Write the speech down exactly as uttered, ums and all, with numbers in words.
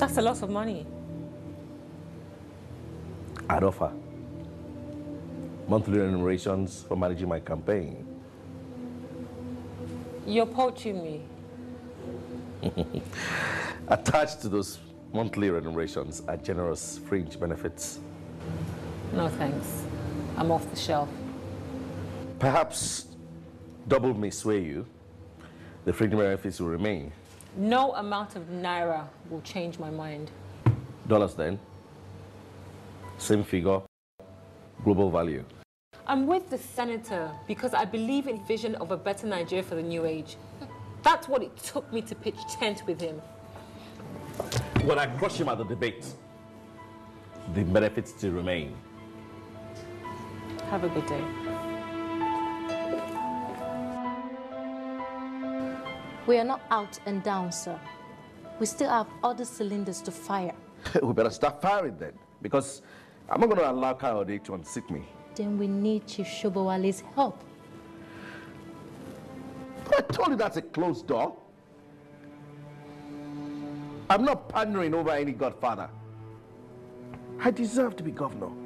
That's a lot of money. I'd offer monthly remunerations for managing my campaign. You're poaching me. Attached to those monthly remunerations are generous fringe benefits. No thanks. I'm off the shelf. Perhaps double may sway you. The fringe benefits will remain. No amount of naira will change my mind. Dollars then? Same figure, global value. I'm with the senator because I believe in the vision of a better Nigeria for the new age. That's what it took me to pitch tent with him. When I crush him at the debate, the benefits still remain. Have a good day. We are not out and down, sir. We still have other cylinders to fire. We better start firing then, because I'm not going to allow Kayode to unseat me. Then we need Chief Shobowale's help. I told you that's a closed door. I'm not pandering over any godfather. I deserve to be governor.